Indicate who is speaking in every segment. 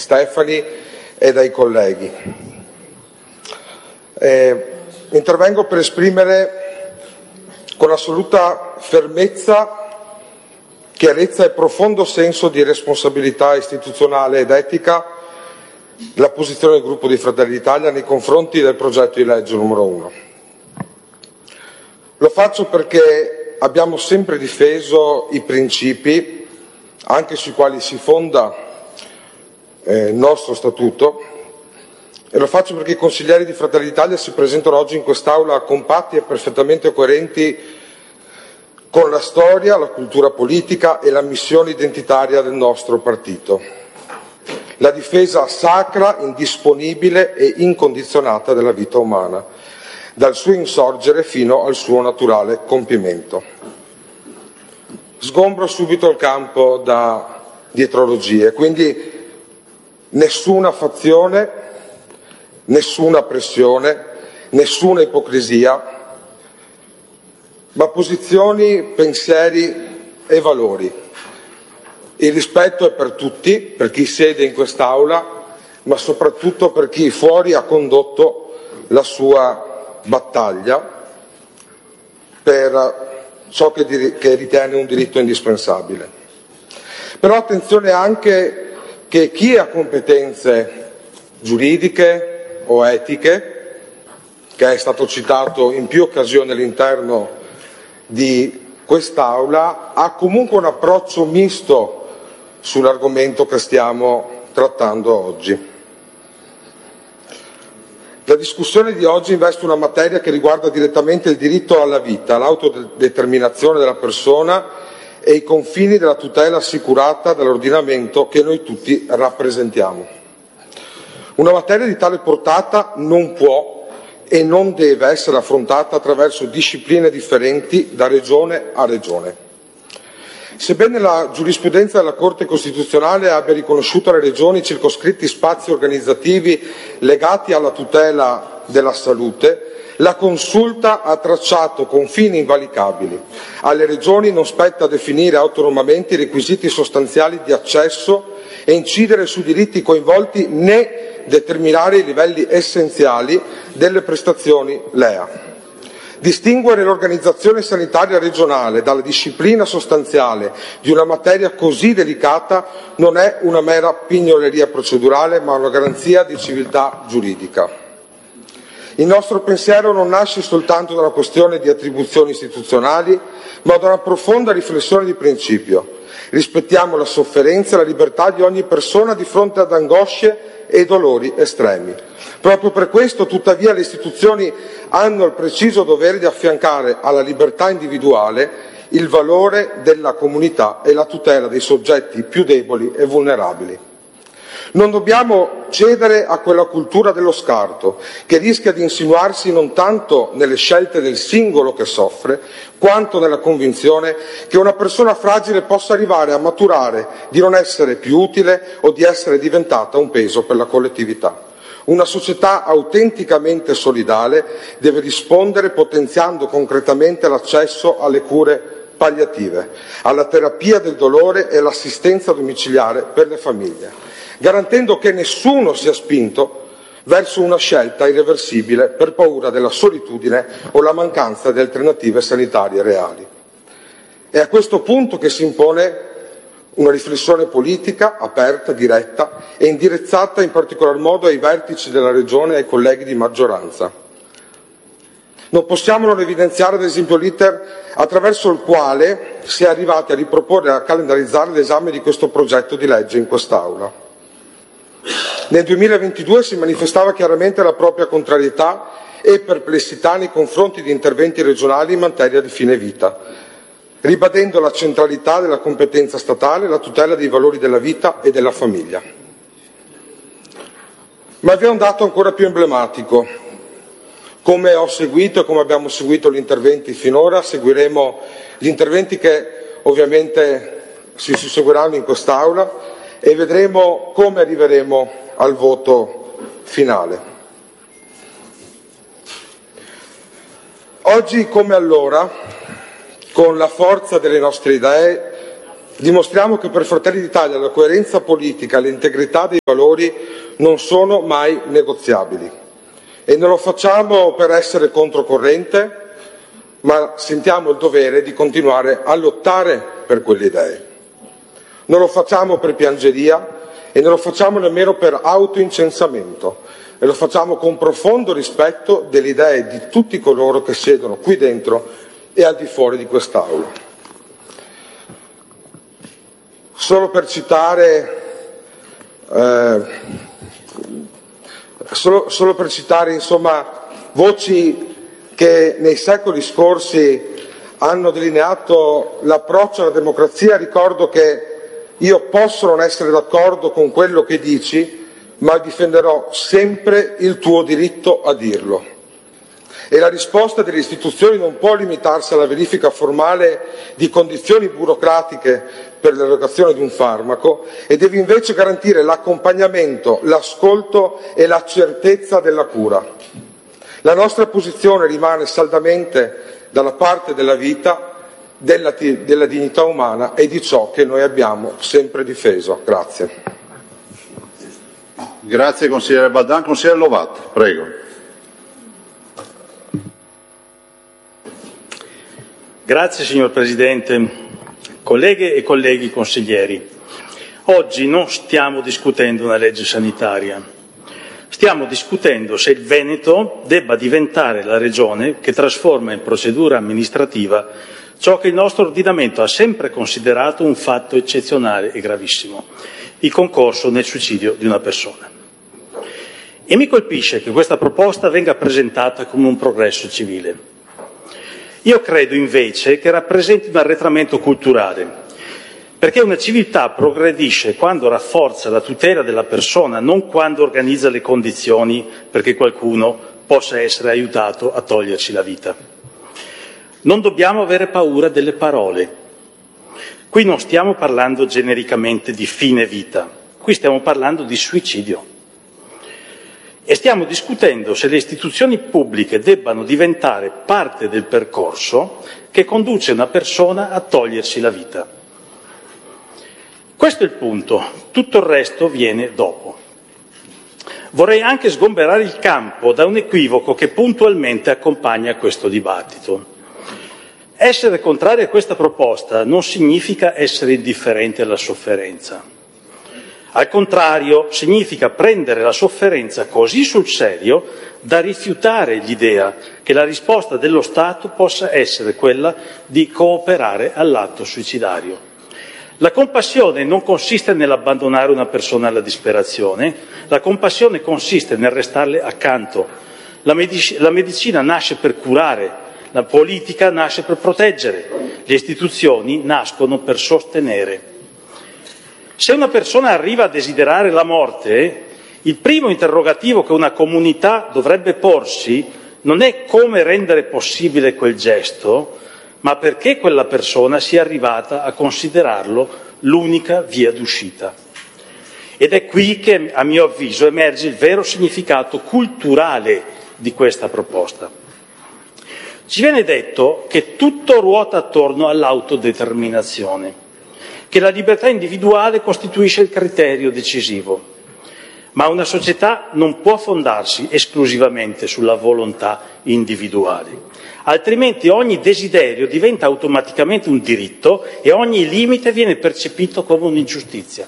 Speaker 1: Stefani e dai colleghi. Intervengo per esprimere con assoluta fermezza, chiarezza e profondo senso di responsabilità istituzionale ed etica la posizione del gruppo di Fratelli d'Italia nei confronti del progetto di legge numero 1. Lo faccio perché abbiamo sempre difeso i principi anche sui quali si fonda il nostro statuto, e lo faccio perché i consiglieri di Fratelli d'Italia si presentano oggi in quest'Aula compatti e perfettamente coerenti con la storia, la cultura politica e la missione identitaria del nostro partito. La difesa sacra, indisponibile e incondizionata della vita umana, dal suo insorgere fino al suo naturale compimento. Sgombro subito il campo da dietrologie, quindi nessuna fazione, nessuna pressione, nessuna ipocrisia, ma posizioni, pensieri e valori. Il rispetto è per tutti, per chi siede in quest'Aula, ma soprattutto per chi fuori ha condotto la sua battaglia per ciò che ritiene un diritto indispensabile. Però attenzione anche che chi ha competenze giuridiche o etiche, che è stato citato in più occasioni all'interno di quest'Aula, ha comunque un approccio misto sull'argomento che stiamo trattando oggi. La discussione di oggi investe una materia che riguarda direttamente il diritto alla vita, l'autodeterminazione della persona e i confini della tutela assicurata dall'ordinamento che noi tutti rappresentiamo. Una materia di tale portata non può e non deve essere affrontata attraverso discipline differenti da regione a regione. Sebbene la giurisprudenza della Corte Costituzionale abbia riconosciuto alle regioni circoscritti spazi organizzativi legati alla tutela della salute, la Consulta ha tracciato confini invalicabili. Alle regioni non spetta definire autonomamente i requisiti sostanziali di accesso e incidere sui diritti coinvolti, né determinare i livelli essenziali delle prestazioni LEA. Distinguere l'organizzazione sanitaria regionale dalla disciplina sostanziale di una materia così delicata non è una mera pignoleria procedurale, ma una garanzia di civiltà giuridica. Il nostro pensiero non nasce soltanto da una questione di attribuzioni istituzionali, ma da una profonda riflessione di principio. Rispettiamo la sofferenza e la libertà di ogni persona di fronte ad angosce e dolori estremi. Proprio per questo, tuttavia, le istituzioni hanno il preciso dovere di affiancare alla libertà individuale il valore della comunità e la tutela dei soggetti più deboli e vulnerabili. Non dobbiamo cedere a quella cultura dello scarto che rischia di insinuarsi non tanto nelle scelte del singolo che soffre, quanto nella convinzione che una persona fragile possa arrivare a maturare di non essere più utile o di essere diventata un peso per la collettività. Una società autenticamente solidale deve rispondere potenziando concretamente l'accesso alle cure palliative, alla terapia del dolore e all'assistenza domiciliare per le famiglie, garantendo che nessuno sia spinto verso una scelta irreversibile per paura della solitudine o la mancanza di alternative sanitarie reali. È a questo punto che si impone una riflessione politica aperta, diretta e indirizzata in particolar modo ai vertici della Regione e ai colleghi di maggioranza. Non possiamo non evidenziare, ad esempio, l'iter attraverso il quale si è arrivati a riproporre e a calendarizzare l'esame di questo progetto di legge in quest'Aula. Nel 2022 si manifestava chiaramente la propria contrarietà e perplessità nei confronti di interventi regionali in materia di fine vita, ribadendo la centralità della competenza statale e la tutela dei valori della vita e della famiglia. Ma vi è un dato ancora più emblematico. Come ho seguito e come abbiamo seguito gli interventi finora, seguiremo gli interventi che ovviamente si susseguiranno in quest'Aula e vedremo come arriveremo al voto finale. Oggi come allora, con la forza delle nostre idee, Dimostriamo che per Fratelli d'Italia la coerenza politica e l'integrità dei valori non sono mai negoziabili. E non lo facciamo per essere controcorrente, ma sentiamo il dovere di continuare a lottare per quelle idee. Non lo facciamo per piangeria e non lo facciamo nemmeno per autoincensamento, e lo facciamo con profondo rispetto delle idee di tutti coloro che siedono qui dentro e al di fuori di quest'Aula. Solo per citare, insomma, voci che nei secoli scorsi hanno delineato l'approccio alla democrazia, ricordo che io posso non essere d'accordo con quello che dici, ma difenderò sempre il tuo diritto a dirlo. E la risposta delle istituzioni non può limitarsi alla verifica formale di condizioni burocratiche per l'erogazione di un farmaco e deve invece garantire l'accompagnamento, l'ascolto e la certezza della cura. La nostra posizione rimane saldamente dalla parte della vita, della dignità umana e di ciò che noi abbiamo sempre difeso. Grazie.
Speaker 2: Grazie consigliere Baldan. Consigliere Lovato, prego.
Speaker 3: Grazie signor Presidente, colleghe e colleghi consiglieri. Oggi non stiamo discutendo una legge sanitaria, stiamo discutendo se il Veneto debba diventare la regione che trasforma in procedura amministrativa ciò che il nostro ordinamento ha sempre considerato un fatto eccezionale e gravissimo, il concorso nel suicidio di una persona. E mi colpisce che questa proposta venga presentata come un progresso civile. Io credo invece che rappresenti un arretramento culturale, perché una civiltà progredisce quando rafforza la tutela della persona, non quando organizza le condizioni perché qualcuno possa essere aiutato a togliersi la vita. Non dobbiamo avere paura delle parole. Qui non stiamo parlando genericamente di fine vita, qui stiamo parlando di suicidio. E stiamo discutendo se le istituzioni pubbliche debbano diventare parte del percorso che conduce una persona a togliersi la vita. Questo è il punto, tutto il resto viene dopo. Vorrei anche sgomberare il campo da un equivoco che puntualmente accompagna questo dibattito. Essere contrari a questa proposta non significa essere indifferenti alla sofferenza. Al contrario, significa prendere la sofferenza così sul serio da rifiutare l'idea che la risposta dello Stato possa essere quella di cooperare all'atto suicidario. La compassione non consiste nell'abbandonare una persona alla disperazione, la compassione consiste nel restarle accanto. La medicina nasce per curare, la politica nasce per proteggere, le istituzioni nascono per sostenere. Se una persona arriva a desiderare la morte, il primo interrogativo che una comunità dovrebbe porsi non è come rendere possibile quel gesto, ma perché quella persona sia arrivata a considerarlo l'unica via d'uscita. Ed è qui che, a mio avviso, emerge il vero significato culturale di questa proposta. Ci viene detto che tutto ruota attorno all'autodeterminazione, che la libertà individuale costituisce il criterio decisivo, ma una società non può fondarsi esclusivamente sulla volontà individuale, altrimenti ogni desiderio diventa automaticamente un diritto e ogni limite viene percepito come un'ingiustizia.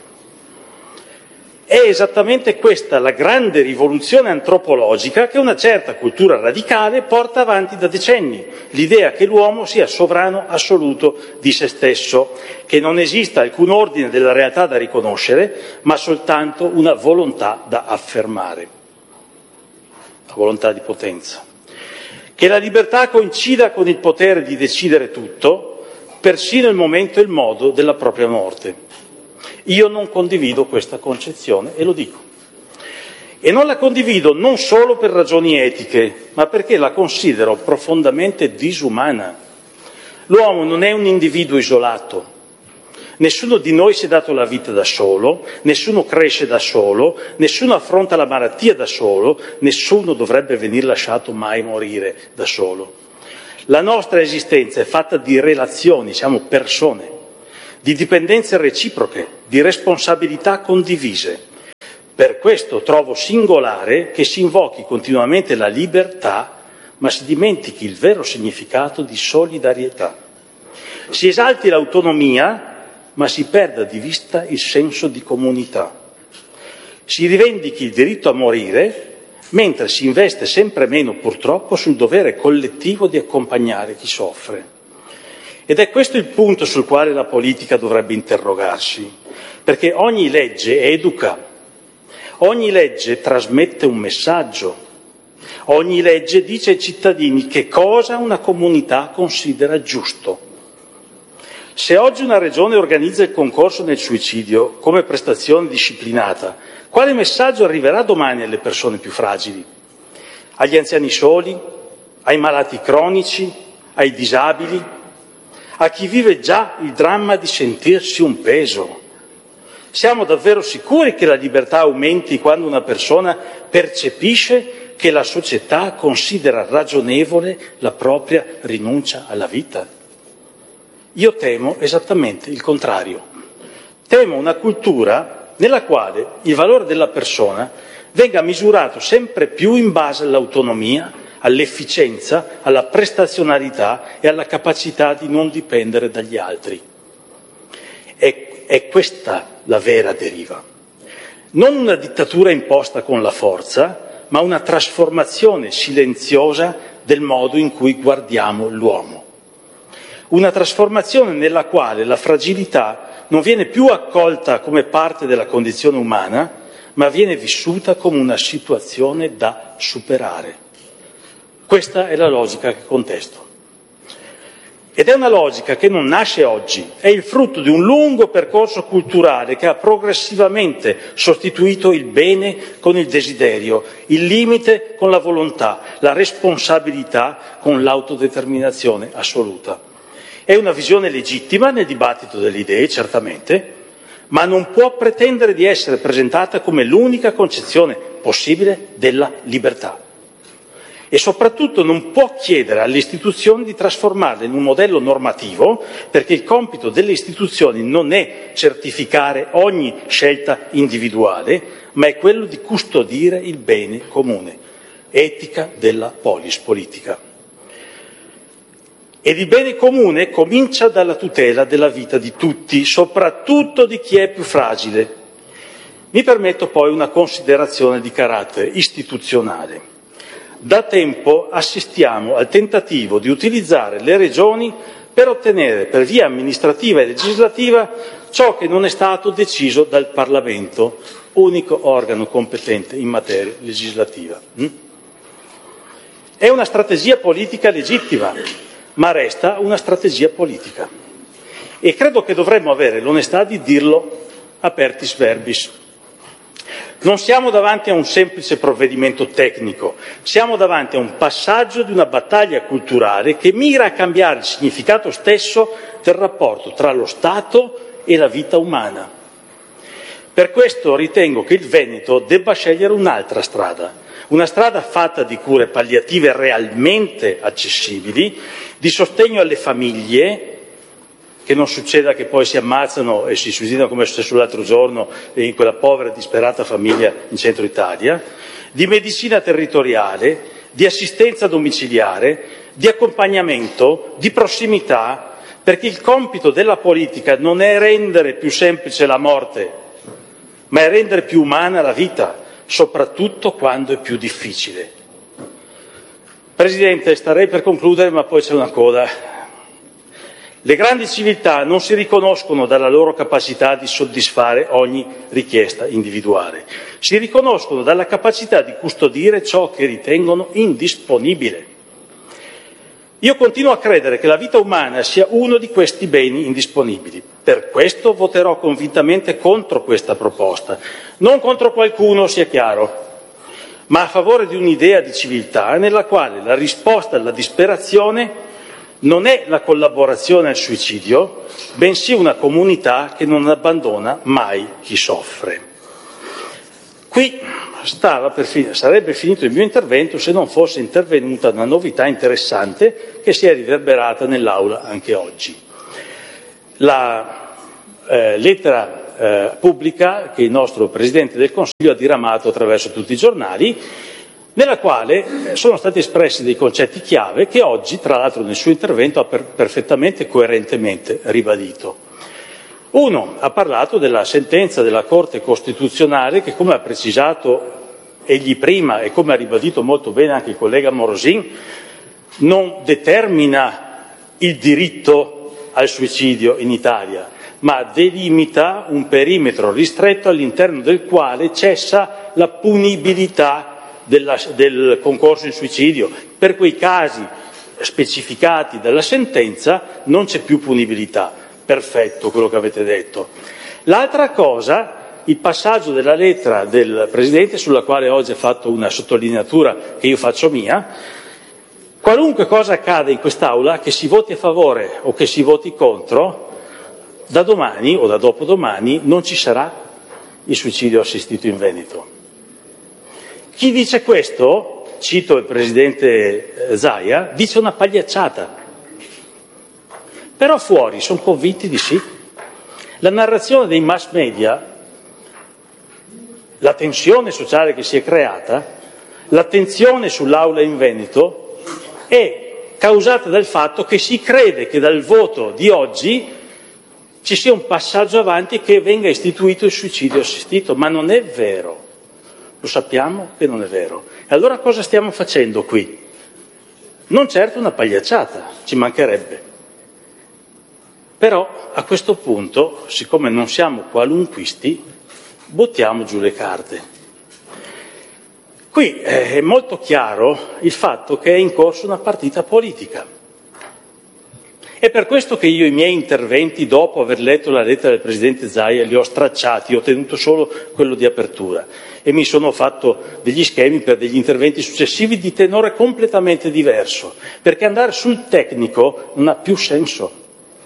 Speaker 3: È esattamente questa la grande rivoluzione antropologica che una certa cultura radicale porta avanti da decenni, l'idea che l'uomo sia sovrano assoluto di se stesso, che non esista alcun ordine della realtà da riconoscere, ma soltanto una volontà da affermare, la volontà di potenza. Che la libertà coincida con il potere di decidere tutto, persino il momento e il modo della propria morte. Io non condivido questa concezione e lo dico. E non la condivido non solo per ragioni etiche, ma perché la considero profondamente disumana. L'uomo non è un individuo isolato. Nessuno di noi si è dato la vita da solo, nessuno cresce da solo, nessuno affronta la malattia da solo, nessuno dovrebbe venir lasciato mai morire da solo. La nostra esistenza è fatta di relazioni, siamo persone. di dipendenze reciproche, di responsabilità condivise. Per questo trovo singolare che si invochi continuamente la libertà, ma si dimentichi il vero significato di solidarietà. Si esalti l'autonomia, ma si perda di vista il senso di comunità. Si rivendichi il diritto a morire, mentre si investe sempre meno purtroppo sul dovere collettivo di accompagnare chi soffre. Ed è questo il punto sul quale la politica dovrebbe interrogarsi, perché ogni legge educa, ogni legge trasmette un messaggio, ogni legge dice ai cittadini che cosa una comunità considera giusto. Se oggi una regione organizza il concorso nel suicidio come prestazione disciplinata, quale messaggio arriverà domani alle persone più fragili? Agli anziani soli? Ai malati cronici? Ai disabili? A chi vive già il dramma di sentirsi un peso? Siamo davvero sicuri che la libertà aumenti quando una persona percepisce che la società considera ragionevole la propria rinuncia alla vita? Io temo esattamente il contrario. Temo una cultura nella quale il valore della persona venga misurato sempre più in base all'autonomia, all'efficienza, alla prestazionalità e alla capacità di non dipendere dagli altri. È questa la vera deriva. Non una dittatura imposta con la forza, ma una trasformazione silenziosa del modo in cui guardiamo l'uomo. Una trasformazione nella quale la fragilità non viene più accolta come parte della condizione umana, ma viene vissuta come una situazione da superare. Questa è la logica che contesto. Ed è una logica che non nasce oggi, è il frutto di un lungo percorso culturale che ha progressivamente sostituito il bene con il desiderio, il limite con la volontà, la responsabilità con l'autodeterminazione assoluta. È una visione legittima nel dibattito delle idee, certamente, ma non può pretendere di essere presentata come l'unica concezione possibile della libertà. E soprattutto non può chiedere alle istituzioni di trasformarla in un modello normativo, perché il compito delle istituzioni non è certificare ogni scelta individuale, ma è quello di custodire il bene comune, etica della polis politica. Ed il bene comune comincia dalla tutela della vita di tutti, soprattutto di chi è più fragile. Mi permetto poi una considerazione di carattere istituzionale. Da tempo assistiamo al tentativo di utilizzare le regioni per ottenere per via amministrativa e legislativa ciò che non è stato deciso dal Parlamento, unico organo competente in materia legislativa. È una strategia politica legittima, ma resta una strategia politica. E credo che dovremmo avere l'onestà di dirlo apertis verbis. Non siamo davanti a un semplice provvedimento tecnico, siamo davanti a un passaggio di una battaglia culturale che mira a cambiare il significato stesso del rapporto tra lo Stato e la vita umana. Per questo ritengo che il Veneto debba scegliere un'altra strada, una strada fatta di cure palliative realmente accessibili, di sostegno alle famiglie, che non succeda che poi si ammazzano e si suicidano come è successo l'altro giorno in quella povera e disperata famiglia in centro Italia, di medicina territoriale, di assistenza domiciliare, di accompagnamento, di prossimità, perché il compito della politica non è rendere più semplice la morte, ma è rendere più umana la vita, soprattutto quando è più difficile. Presidente, starei per concludere, ma poi c'è una coda. Le grandi civiltà non si riconoscono dalla loro capacità di soddisfare ogni richiesta individuale, si riconoscono dalla capacità di custodire ciò che ritengono indisponibile. Io continuo a credere che la vita umana sia uno di questi beni indisponibili. Per questo voterò convintamente contro questa proposta, non contro qualcuno, sia chiaro, ma a favore di un'idea di civiltà nella quale la risposta alla disperazione non è la collaborazione al suicidio, bensì una comunità che non abbandona mai chi soffre. Qui sarebbe finito il mio intervento se non fosse intervenuta una novità interessante che si è riverberata nell'Aula anche oggi. La lettera pubblica che il nostro Presidente del Consiglio ha diramato attraverso tutti i giornali, nella quale sono stati espressi dei concetti chiave che oggi, tra l'altro nel suo intervento, ha perfettamente e coerentemente ribadito. Uno, ha parlato della sentenza della Corte Costituzionale che, come ha precisato egli prima e come ha ribadito molto bene anche il collega Morosin, non determina il diritto al suicidio in Italia, ma delimita un perimetro ristretto all'interno del quale cessa la punibilità del concorso in suicidio. Per quei casi specificati dalla sentenza non c'è più punibilità. Perfetto quello che avete detto. L'altra cosa, il passaggio della lettera del Presidente, sulla quale oggi ha fatto una sottolineatura che io faccio mia: qualunque cosa accade in quest'Aula, che si voti a favore o che si voti contro, da domani o da dopodomani non ci sarà il suicidio assistito in Veneto. Chi dice questo, cito il Presidente Zaia, dice una pagliacciata. Però fuori sono convinti di sì. La narrazione dei mass media, la tensione sociale che si è creata, l'attenzione sull'Aula in Veneto è causata dal fatto che si crede che dal voto di oggi ci sia un passaggio avanti, che venga istituito il suicidio assistito, ma non è vero. Lo sappiamo che non è vero. E allora cosa stiamo facendo qui? Non certo una pagliacciata, ci mancherebbe. Però a questo punto, siccome non siamo qualunquisti, buttiamo giù le carte. Qui è molto chiaro il fatto che è in corso una partita politica. È per questo che io i miei interventi, dopo aver letto la lettera del Presidente Zaia, li ho stracciati, ho tenuto solo quello di apertura e mi sono fatto degli schemi per degli interventi successivi di tenore completamente diverso, perché andare sul tecnico non ha più senso.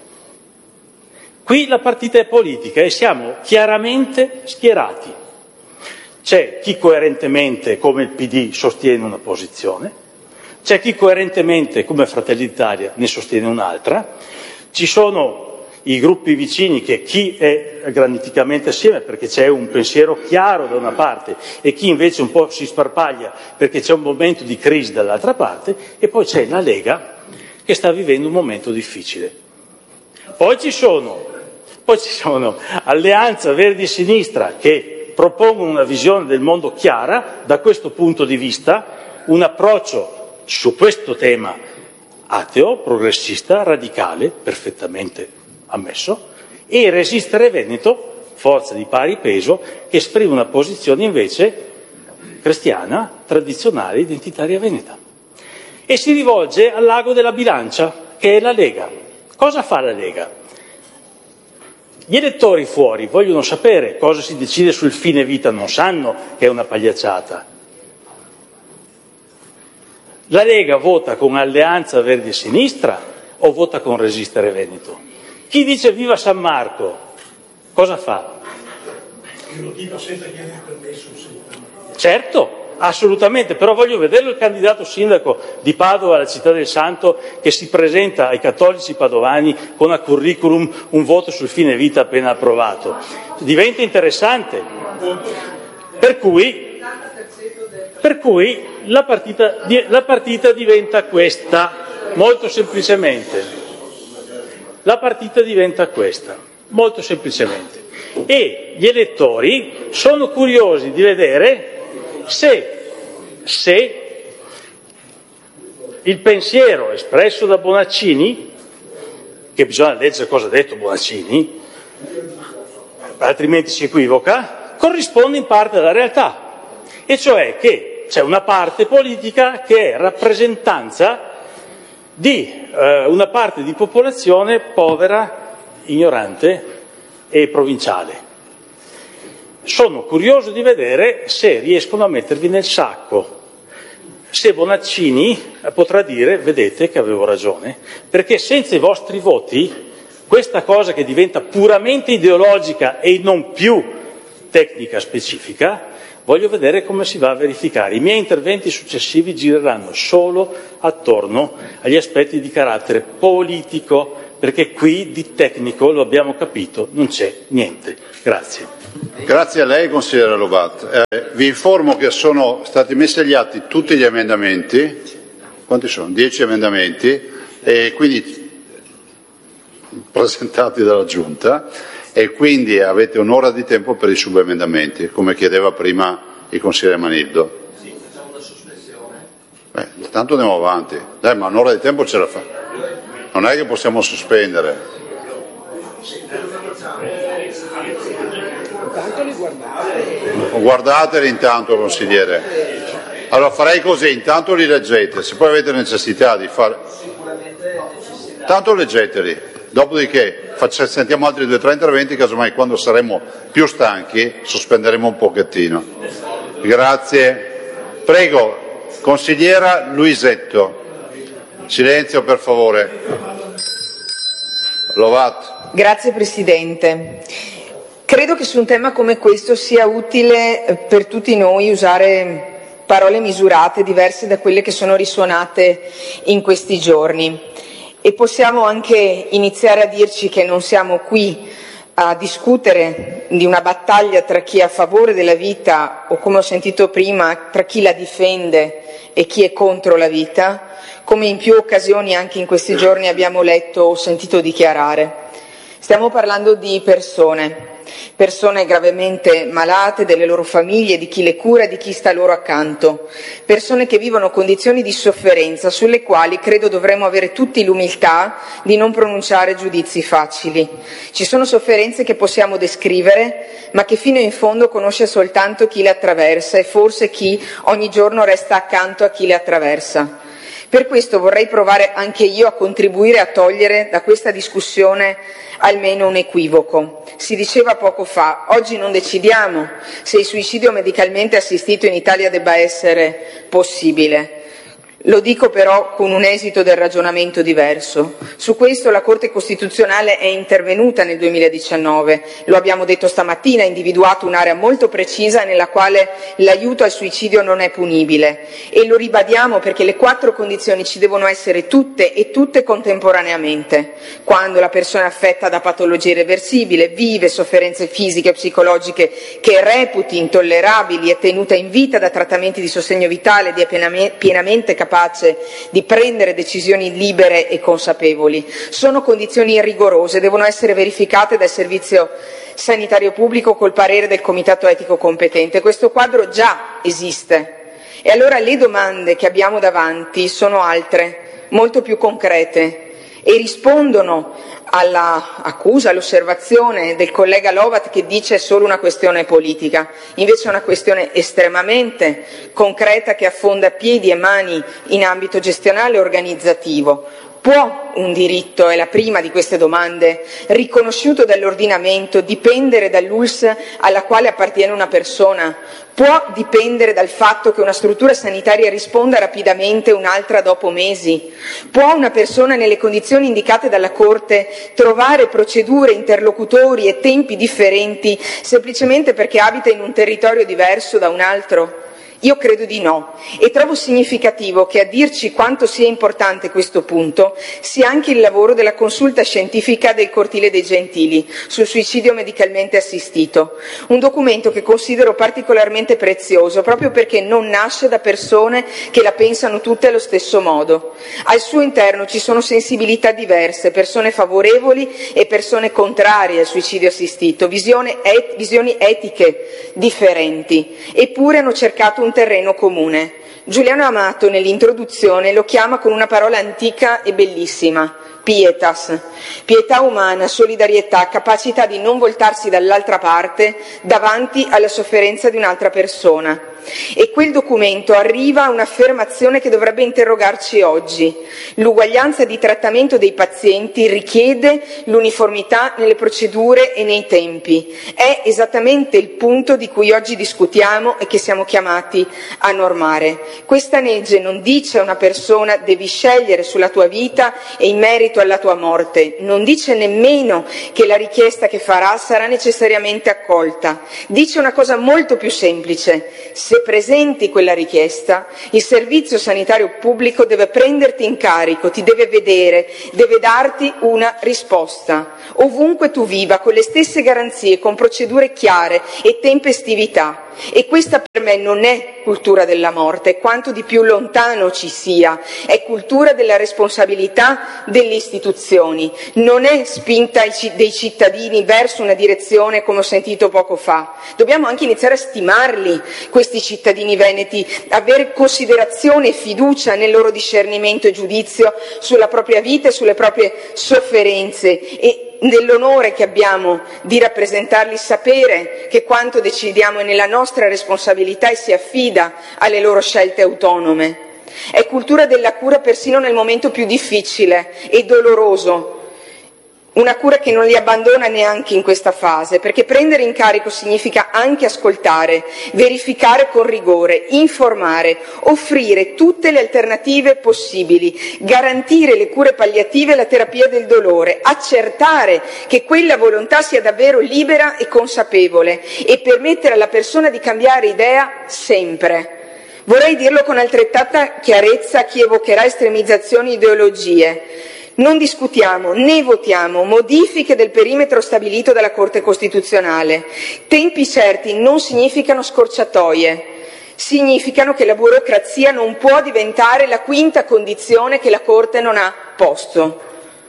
Speaker 3: Qui la partita è politica e siamo chiaramente schierati. C'è chi coerentemente, come il PD, sostiene una posizione, c'è chi coerentemente, come Fratelli d'Italia, ne sostiene un'altra, ci sono i gruppi vicini che chi è graniticamente assieme perché c'è un pensiero chiaro da una parte e chi invece un po' si sparpaglia perché c'è un momento di crisi dall'altra parte, e poi c'è la Lega che sta vivendo un momento difficile. Poi ci sono Alleanza Verdi e Sinistra che propongono una visione del mondo chiara, da questo punto di vista un approccio su questo tema ateo, progressista, radicale, perfettamente ammesso, e Resistere Veneto, forza di pari peso, che esprime una posizione invece cristiana, tradizionale, identitaria veneta. E si rivolge al lago della bilancia, che è la Lega. Cosa fa la Lega? Gli elettori fuori vogliono sapere cosa si decide sul fine vita, non sanno che è una pagliacciata. La Lega vota con Alleanza Verdi e Sinistra o vota con Resistere Veneto? Chi dice viva San Marco, cosa fa?
Speaker 4: Io lo dico senza chiedere permesso.
Speaker 3: Certo, assolutamente, però voglio vederlo il candidato sindaco di Padova, la città del Santo, che si presenta ai cattolici padovani con a curriculum un voto sul fine vita appena approvato. Diventa interessante. Per cui la partita diventa questa, molto semplicemente. La partita diventa questa, molto semplicemente. E gli elettori sono curiosi di vedere se il pensiero espresso da Bonaccini, che bisogna leggere cosa ha detto Bonaccini, altrimenti si equivoca, corrisponde in parte alla realtà, e cioè che c'è una parte politica che è rappresentanza di una parte di popolazione povera, ignorante e provinciale. Sono curioso di vedere se riescono a mettervi nel sacco, se Bonaccini potrà dire vedete che avevo ragione, perché senza i vostri voti questa cosa che diventa puramente ideologica e non più tecnica specifica, voglio vedere come si va a verificare. I miei interventi successivi gireranno solo attorno agli aspetti di carattere politico, perché qui di tecnico, lo abbiamo capito, non c'è niente. Grazie.
Speaker 2: Grazie a lei, consigliere Lovatt. Vi informo che sono stati messi agli atti tutti gli emendamenti, quanti sono? 10 emendamenti, e quindi presentati dalla Giunta, e quindi avete un'ora di tempo per i subemendamenti, come chiedeva prima il consigliere Manildo.
Speaker 4: Sì, facciamo una sospensione.
Speaker 2: Intanto andiamo avanti. Dai, ma un'ora di tempo ce la fa. Non è che possiamo sospendere. Guardateli intanto, consigliere. Allora farei così, intanto li leggete, se poi avete necessità di fare. Tanto leggeteli, dopodiché sentiamo altri 2 o 3 interventi, casomai quando saremo più stanchi sospenderemo un pochettino. Grazie. Prego, consigliera Luisetto. Silenzio per favore. Lovatt.
Speaker 5: Grazie Presidente. Credo che su un tema come questo sia utile per tutti noi usare parole misurate, diverse da quelle che sono risuonate in questi giorni. E possiamo anche iniziare a dirci che non siamo qui a discutere di una battaglia tra chi è a favore della vita o, come ho sentito prima, tra chi la difende e chi è contro la vita, come in più occasioni anche in questi giorni abbiamo letto o sentito dichiarare. Stiamo parlando di persone gravemente malate, delle loro famiglie, di chi le cura e di chi sta loro accanto, persone che vivono condizioni di sofferenza sulle quali credo dovremmo avere tutti l'umiltà di non pronunciare giudizi facili. Ci sono sofferenze che possiamo descrivere, ma che fino in fondo conosce soltanto chi le attraversa e forse chi ogni giorno resta accanto a chi le attraversa. Per questo vorrei provare anche io a contribuire a togliere da questa discussione almeno un equivoco. Si diceva poco fa, oggi non decidiamo se il suicidio medicalmente assistito in Italia debba essere possibile. Lo dico però con un esito del ragionamento diverso. Su questo la Corte Costituzionale è intervenuta nel 2019, lo abbiamo detto stamattina, ha individuato un'area molto precisa nella quale l'aiuto al suicidio non è punibile, e lo ribadiamo perché le 4 condizioni ci devono essere tutte e tutte contemporaneamente. Quando la persona è affetta da patologia irreversibile, vive sofferenze fisiche o psicologiche che reputi intollerabili, è tenuta in vita da trattamenti di sostegno vitale ed è pienamente capace di prendere decisioni libere e consapevoli. Sono condizioni rigorose, devono essere verificate dal Servizio Sanitario Pubblico col parere del Comitato Etico competente. Questo quadro già esiste. E allora le domande che abbiamo davanti sono altre, molto più concrete, e rispondono all'accusa, all'osservazione del collega Lovatt che dice è solo una questione politica. Invece è una questione estremamente concreta che affonda piedi e mani in ambito gestionale e organizzativo. Può un diritto, è la prima di queste domande, riconosciuto dall'ordinamento, dipendere dall'ULSS alla quale appartiene una persona? Può dipendere dal fatto che una struttura sanitaria risponda rapidamente e un'altra dopo mesi? Può una persona nelle condizioni indicate dalla Corte trovare procedure, interlocutori e tempi differenti semplicemente perché abita in un territorio diverso da un altro? Io credo di no, e trovo significativo che a dirci quanto sia importante questo punto sia anche il lavoro della consulta scientifica del Cortile dei Gentili sul suicidio medicalmente assistito, un documento che considero particolarmente prezioso proprio perché non nasce da persone che la pensano tutte allo stesso modo. Al suo interno ci sono sensibilità diverse, persone favorevoli e persone contrarie al suicidio assistito, visioni etiche differenti, eppure hanno cercato un terreno comune. Giuliano Amato nell'introduzione lo chiama con una parola antica e bellissima: pietas, pietà umana, solidarietà, capacità di non voltarsi dall'altra parte davanti alla sofferenza di un'altra persona. E quel documento arriva a un'affermazione che dovrebbe interrogarci oggi. L'uguaglianza di trattamento dei pazienti richiede l'uniformità nelle procedure e nei tempi. È esattamente il punto di cui oggi discutiamo e che siamo chiamati a normare. Questa legge non dice a una persona devi scegliere sulla tua vita e in merito alla tua morte, non dice nemmeno che la richiesta che farà sarà necessariamente accolta. Dice una cosa molto più semplice: Se presenti quella richiesta, il servizio sanitario pubblico deve prenderti in carico, ti deve vedere, deve darti una risposta. Ovunque tu viva, con le stesse garanzie, con procedure chiare e tempestività. E questa per me non è cultura della morte, quanto di più lontano ci sia, è cultura della responsabilità delle istituzioni, non è spinta dei cittadini verso una direzione come ho sentito poco fa. Dobbiamo anche iniziare a stimarli, questi cittadini veneti, avere considerazione e fiducia nel loro discernimento e giudizio sulla propria vita e sulle proprie sofferenze e nell'onore che abbiamo di rappresentarli, sapere che quanto decidiamo è nella nostra responsabilità e si affida alle loro scelte autonome. È cultura della cura persino nel momento più difficile e doloroso, una cura che non li abbandona neanche in questa fase, perché prendere in carico significa anche ascoltare, verificare con rigore, informare, offrire tutte le alternative possibili, garantire le cure palliative e la terapia del dolore, accertare che quella volontà sia davvero libera e consapevole e permettere alla persona di cambiare idea sempre. Vorrei dirlo con altrettanta chiarezza a chi evocherà estremizzazioni e ideologie. Non discutiamo né votiamo modifiche del perimetro stabilito dalla Corte Costituzionale. Tempi certi non significano scorciatoie, significano che la burocrazia non può diventare la quinta condizione che la Corte non ha posto.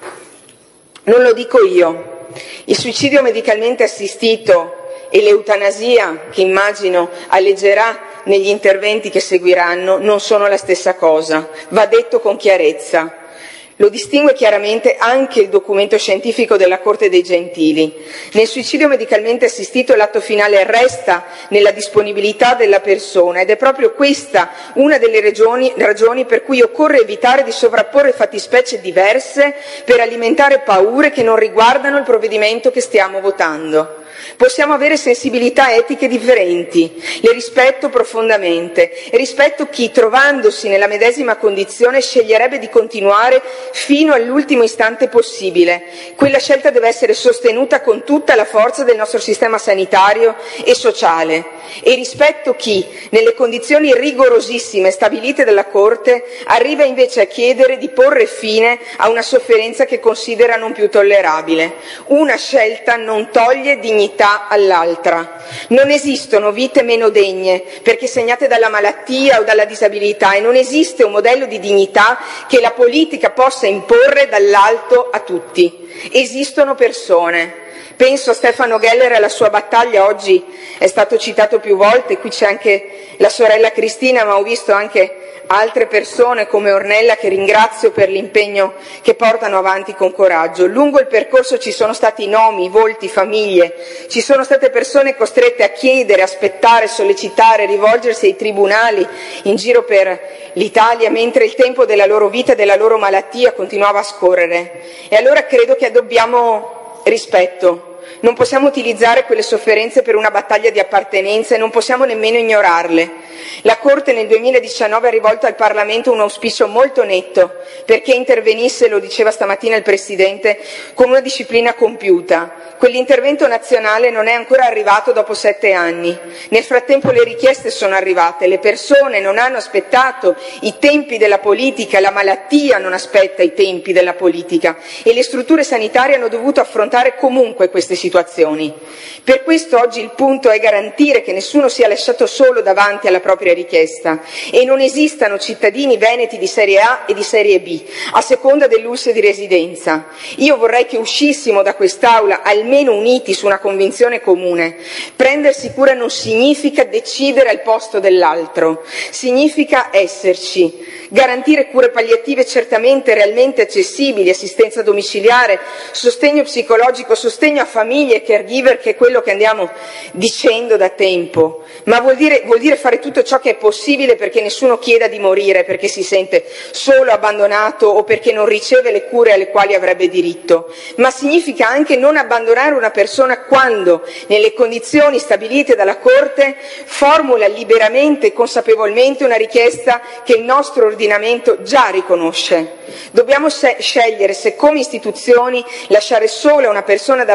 Speaker 5: Non lo dico io. Il suicidio medicalmente assistito e l'eutanasia, che immagino alleggerà negli interventi che seguiranno, non sono la stessa cosa. Va detto con chiarezza. Lo distingue chiaramente anche il documento scientifico della Corte dei Gentili. Nel suicidio medicalmente assistito l'atto finale resta nella disponibilità della persona ed è proprio questa una delle ragioni per cui occorre evitare di sovrapporre fattispecie diverse per alimentare paure che non riguardano il provvedimento che stiamo votando. Possiamo avere sensibilità etiche differenti, le rispetto profondamente e rispetto chi, trovandosi nella medesima condizione, sceglierebbe di continuare fino all'ultimo istante possibile. Quella scelta deve essere sostenuta con tutta la forza del nostro sistema sanitario e sociale. E rispetto chi, nelle condizioni rigorosissime stabilite dalla Corte, arriva invece a chiedere di porre fine a una sofferenza che considera non più tollerabile. Una scelta non toglie dignità all'altra. Non esistono vite meno degne perché segnate dalla malattia o dalla disabilità e non esiste un modello di dignità che la politica possa imporre dall'alto a tutti. Esistono persone. Penso a Stefano Geller e alla sua battaglia, oggi è stato citato più volte, qui c'è anche la sorella Cristina, ma ho visto anche altre persone come Ornella che ringrazio per l'impegno che portano avanti con coraggio. Lungo il percorso ci sono stati nomi, volti, famiglie, ci sono state persone costrette a chiedere, aspettare, sollecitare, rivolgersi ai tribunali in giro per l'Italia mentre il tempo della loro vita e della loro malattia continuava a scorrere. E allora credo che dobbiamo rispetto. Non possiamo utilizzare quelle sofferenze per una battaglia di appartenenza e non possiamo nemmeno ignorarle. La Corte nel 2019 ha rivolto al Parlamento un auspicio molto netto perché intervenisse, lo diceva stamattina il Presidente, con una disciplina compiuta. Quell'intervento nazionale non è ancora arrivato dopo 7 anni. Nel frattempo le richieste sono arrivate, le persone non hanno aspettato i tempi della politica, la malattia non aspetta i tempi della politica e le strutture sanitarie hanno dovuto affrontare comunque queste situazioni. Per questo oggi il punto è garantire che nessuno sia lasciato solo davanti alla propria richiesta e non esistano cittadini veneti di serie A e di serie B, a seconda del lusso di residenza. Io vorrei che uscissimo da quest'Aula almeno uniti su una convinzione comune. Prendersi cura non significa decidere al posto dell'altro, significa esserci. Garantire cure palliative certamente realmente accessibili, assistenza domiciliare, sostegno psicologico, sostegno a famiglie e caregiver, che è quello che andiamo dicendo da tempo, ma vuol dire fare tutto ciò che è possibile perché nessuno chieda di morire perché si sente solo, abbandonato o perché non riceve le cure alle quali avrebbe diritto, ma significa anche non abbandonare una persona quando, nelle condizioni stabilite dalla Corte, formula liberamente e consapevolmente una richiesta che il nostro ordinamento già riconosce. Dobbiamo scegliere se come istituzioni lasciare sola una persona davanti alle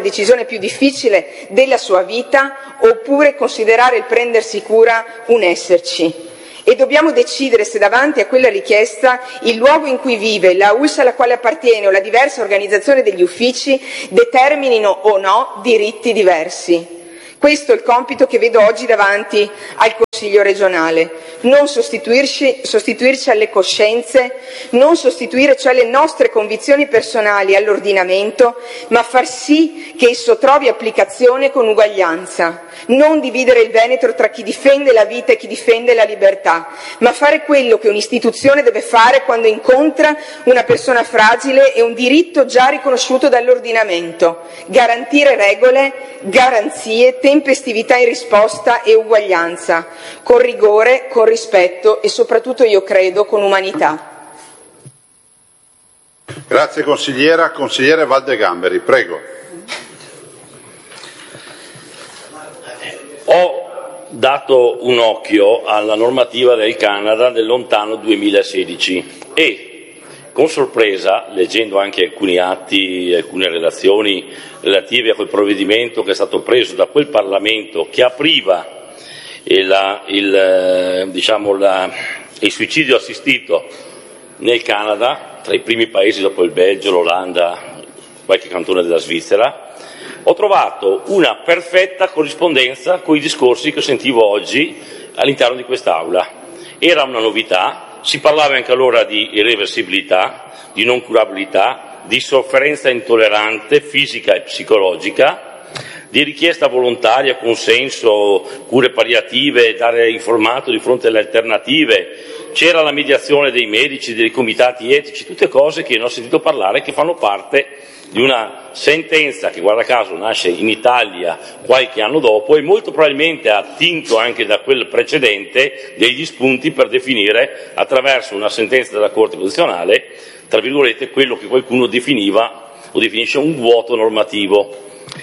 Speaker 5: decisione più difficile della sua vita oppure considerare il prendersi cura un esserci. E dobbiamo decidere se davanti a quella richiesta il luogo in cui vive, la ULSS alla quale appartiene o la diversa organizzazione degli uffici determinino o no diritti diversi. Questo è il compito che vedo oggi davanti al Consiglio regionale. Non sostituirci alle coscienze, non sostituire cioè le nostre convinzioni personali all'ordinamento, ma far sì che esso trovi applicazione con uguaglianza. Non dividere il Veneto tra chi difende la vita e chi difende la libertà, ma fare quello che un'istituzione deve fare quando incontra una persona fragile e un diritto già riconosciuto dall'ordinamento. Garantire regole, garanzie, tempestività in risposta e uguaglianza, con rigore, con rispetto e soprattutto, io credo, con umanità.
Speaker 2: Grazie consigliera. Consigliere Valdegamberi, prego.
Speaker 6: Ho dato un occhio alla normativa del Canada del lontano 2016 e con sorpresa, leggendo anche alcuni atti, alcune relazioni relative a quel provvedimento che è stato preso da quel Parlamento che apriva il suicidio assistito nel Canada, tra i primi paesi dopo il Belgio, l'Olanda, qualche cantone della Svizzera, ho trovato una perfetta corrispondenza con i discorsi che sentivo oggi all'interno di quest'Aula. Era una novità, si parlava anche allora di irreversibilità, di non curabilità, di sofferenza intollerante fisica e psicologica, di richiesta volontaria, consenso, cure palliative, dare informato di fronte alle alternative, c'era la mediazione dei medici, dei comitati etici, tutte cose che non ho sentito parlare, che fanno parte di una sentenza che, guarda caso, nasce in Italia qualche anno dopo e molto probabilmente ha attinto anche da quel precedente degli spunti per definire, attraverso una sentenza della Corte Costituzionale, tra virgolette, quello che qualcuno definiva o definisce un vuoto normativo.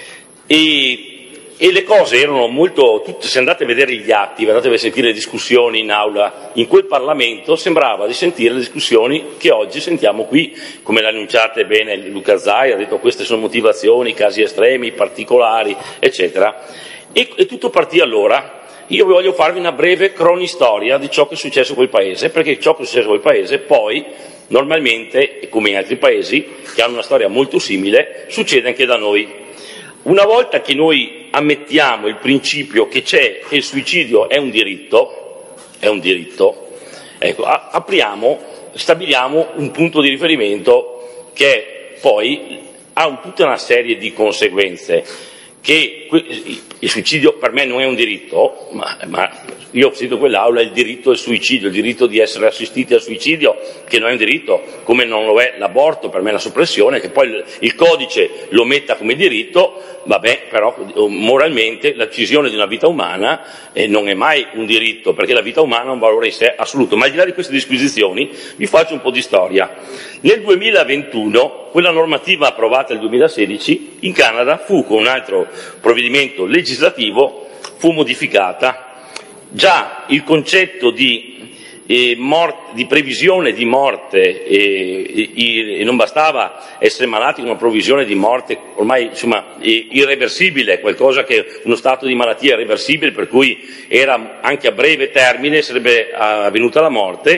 Speaker 6: E le cose erano molto, se andate a vedere gli atti, andate a sentire le discussioni in aula, in quel Parlamento sembrava di sentire le discussioni che oggi sentiamo qui, come le annunciate bene Luca Zai, ha detto queste sono motivazioni, casi estremi, particolari, eccetera. E tutto partì allora. Io voglio farvi una breve cronistoria di ciò che è successo in quel paese, perché ciò che è successo in quel paese poi, normalmente, come in altri paesi, che hanno una storia molto simile, succede anche da noi. Una volta che noi ammettiamo il principio che il suicidio è un diritto, ecco, stabiliamo un punto di riferimento che poi ha tutta una serie di conseguenze. Che il suicidio per me non è un diritto, ma io ho sentito quell'aula, il diritto al suicidio, il diritto di essere assistiti al suicidio, che non è un diritto, come non lo è l'aborto, per me la soppressione, che poi il codice lo metta come diritto, vabbè, però moralmente l'uccisione di una vita umana non è mai un diritto, perché la vita umana ha un valore in sé assoluto. Ma al di là di queste disquisizioni vi faccio un po' di storia. Nel 2021, quella normativa approvata nel 2016, in Canada fu, con un altro provvedimento legislativo, fu modificata. Già il concetto di previsione di morte, e non bastava essere malati con una previsione di morte ormai irreversibile, qualcosa che uno stato di malattia irreversibile, per cui era anche a breve termine sarebbe avvenuta la morte,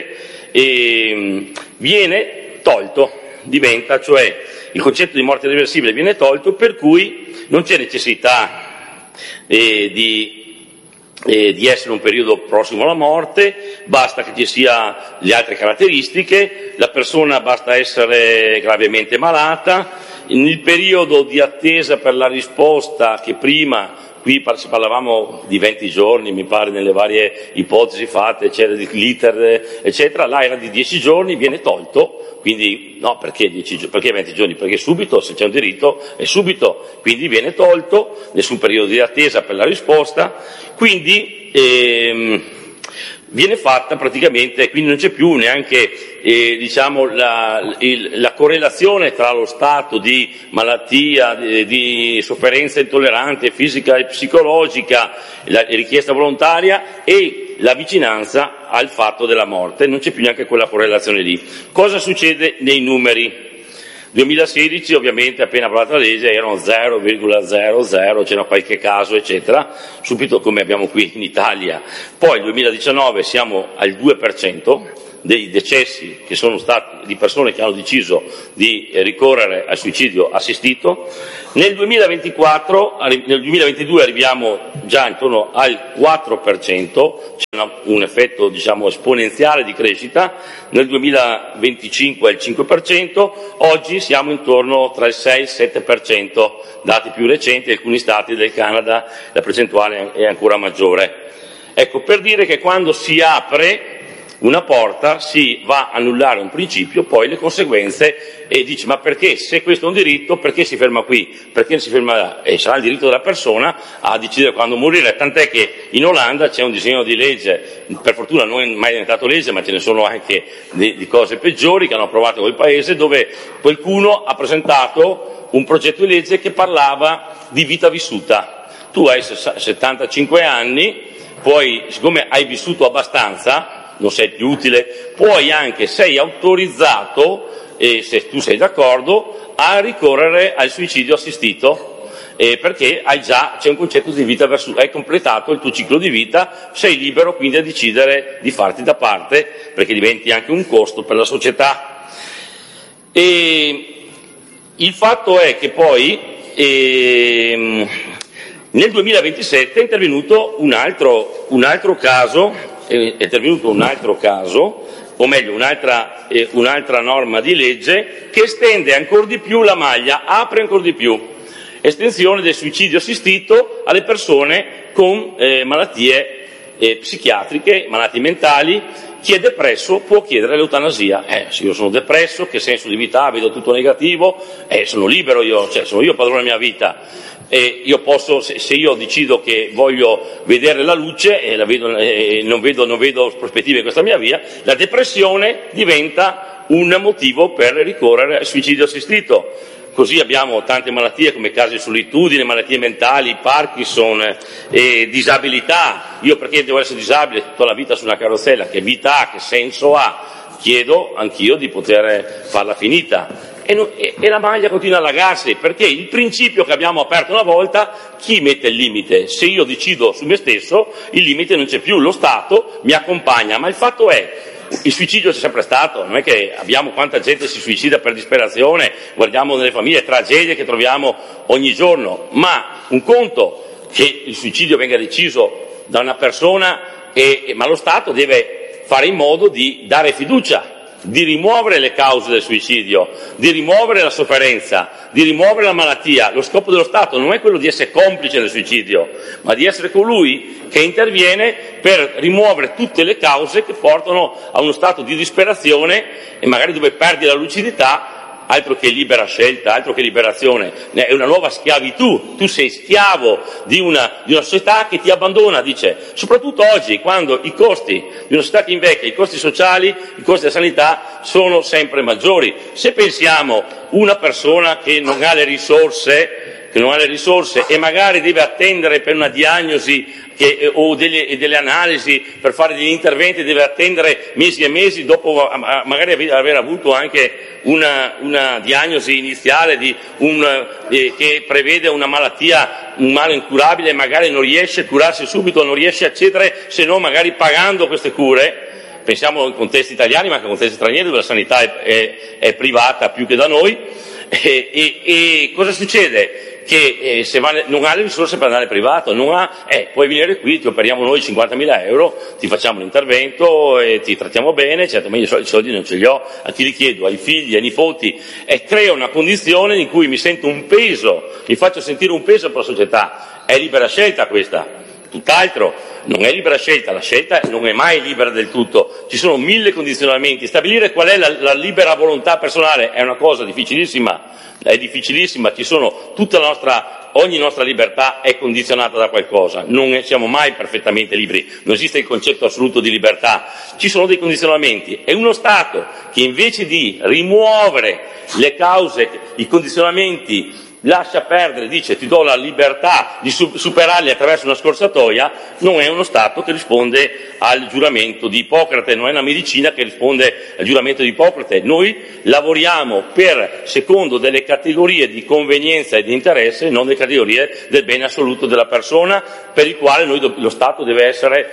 Speaker 6: viene tolto, cioè il concetto di morte irreversibile viene tolto, per cui non c'è necessità di essere un periodo prossimo alla morte, basta che ci sia le altre caratteristiche, la persona basta essere gravemente malata, nel periodo di attesa per la risposta che prima, qui parlavamo di 20 giorni, mi pare, nelle varie ipotesi fatte, c'era di l'iter, eccetera, là era di 10 giorni, viene tolto. Quindi no, perché 20 giorni? Perché subito, se c'è un diritto, è subito, quindi viene tolto, nessun periodo di attesa per la risposta, quindi viene fatta praticamente, quindi non c'è più neanche la correlazione tra lo stato di malattia, di sofferenza intollerante fisica e psicologica, la richiesta volontaria e la vicinanza al fatto della morte, non c'è più neanche quella correlazione lì. Cosa succede nei numeri? 2016 ovviamente appena approvata la legge erano 0,00, c'era qualche caso eccetera, subito come abbiamo qui in Italia. Poi nel 2019 siamo al 2% dei decessi che sono stati di persone che hanno deciso di ricorrere al suicidio assistito. Nel 2022 arriviamo già intorno al 4%, c'è un effetto diciamo esponenziale di crescita, nel 2025 è il 5%, oggi siamo intorno tra il 6 e il 7%, dati più recenti, in alcuni stati del Canada la percentuale è ancora maggiore. Ecco, per dire che quando si apre una porta si va a annullare un principio, poi le conseguenze, e dice ma perché se questo è un diritto perché si ferma qui, perché non si ferma là? E sarà il diritto della persona a decidere quando morire, tant'è che in Olanda c'è un disegno di legge, per fortuna non è mai diventato legge ma ce ne sono anche di cose peggiori che hanno approvato quel paese, dove qualcuno ha presentato un progetto di legge che parlava di vita vissuta. Tu hai 75 anni, poi siccome hai vissuto abbastanza non sei più utile, puoi anche, sei autorizzato, se tu sei d'accordo, a ricorrere al suicidio assistito, perché c'è un concetto di vita verso, hai completato il tuo ciclo di vita, sei libero quindi a decidere di farti da parte, perché diventi anche un costo per la società. E il fatto è che poi nel 2027 è intervenuto un altro caso, o meglio un'altra norma di legge che estende ancora di più la maglia, apre ancora di più, estensione del suicidio assistito alle persone con malattie psichiatriche, malati mentali. Chi è depresso può chiedere l'eutanasia. Se io sono depresso, che senso di vita, vedo tutto negativo, sono libero io, sono io padrone della mia vita. Io posso, se io decido che voglio vedere la luce e non vedo prospettive in questa mia via, la depressione diventa un motivo per ricorrere al suicidio assistito. Così abbiamo tante malattie come casi di solitudine, malattie mentali, Parkinson, disabilità. Io perché devo essere disabile tutta la vita su una carrozzella? Che vita ha? Che senso ha? Chiedo anch'io di poter farla finita. E la maglia continua a allagarsi, perché il principio che abbiamo aperto una volta, chi mette il limite? Se io decido su me stesso, il limite non c'è più, lo Stato mi accompagna, ma il fatto è, il suicidio c'è sempre stato, non è che abbiamo quanta gente si suicida per disperazione, guardiamo nelle famiglie, tragedie che troviamo ogni giorno, ma un conto che il suicidio venga deciso da una persona, ma lo Stato deve fare in modo di dare fiducia, di rimuovere le cause del suicidio, di rimuovere la sofferenza, di rimuovere la malattia. Lo scopo dello Stato non è quello di essere complice del suicidio, ma di essere colui che interviene per rimuovere tutte le cause che portano a uno stato di disperazione e magari dove perdi la lucidità. Altro che libera scelta, altro che liberazione, è una nuova schiavitù, tu sei schiavo di una società che ti abbandona, dice, soprattutto oggi quando i costi di una società che invecchia, i costi sociali, i costi della sanità sono sempre maggiori. Se pensiamo una persona che non ha le risorse e magari deve attendere per una diagnosi o delle analisi per fare degli interventi, deve attendere mesi e mesi dopo magari aver avuto anche una diagnosi iniziale che prevede una malattia, un male incurabile, e magari non riesce a curarsi subito, non riesce a accedere se non magari pagando queste cure. Pensiamo in contesti italiani ma anche in contesti stranieri dove la sanità è privata più che da noi. E cosa succede? Che se non ha le risorse per andare privato, puoi venire qui, ti operiamo noi 50.000 euro, ti facciamo l'intervento e ti trattiamo bene, certo, ma io i soldi non ce li ho, a chi li chiedo? Ai figli, ai nipoti, e crea una condizione in cui mi sento un peso, mi faccio sentire un peso per la società. È libera scelta questa? Tutt'altro, non è libera scelta, la scelta non è mai libera del tutto, ci sono 1000 condizionamenti, stabilire qual è la libera volontà personale è una cosa difficilissima, ci sono ogni nostra libertà è condizionata da qualcosa, non siamo mai perfettamente liberi, non esiste il concetto assoluto di libertà, ci sono dei condizionamenti, e uno Stato che invece di rimuovere le cause, i condizionamenti lascia perdere, dice ti do la libertà di superarli attraverso una scorciatoia, non è uno Stato che risponde al giuramento di Ippocrate, non è una medicina che risponde al giuramento di Ippocrate. Noi lavoriamo secondo delle categorie di convenienza e di interesse, non delle categorie del bene assoluto della persona, per il quale lo Stato deve